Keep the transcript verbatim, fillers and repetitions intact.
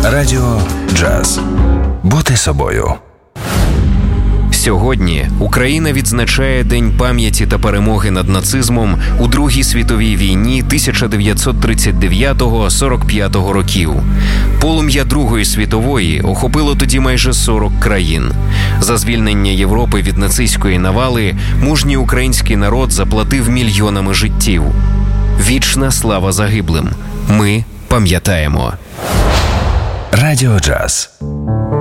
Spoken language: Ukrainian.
Радіо Джаз. Бути собою. Сьогодні Україна відзначає День пам'яті та перемоги над нацизмом у Другій світовій війні тисяча дев'ятсот тридцять дев'ятого - сорок п'ятого років. Полум'я Другої світової охопило тоді майже сорок країн. За звільнення Європи від нацистської навали мужній український народ заплатив мільйонами життів. Вічна слава загиблим. Ми пам'ятаємо. Радіо Джаз.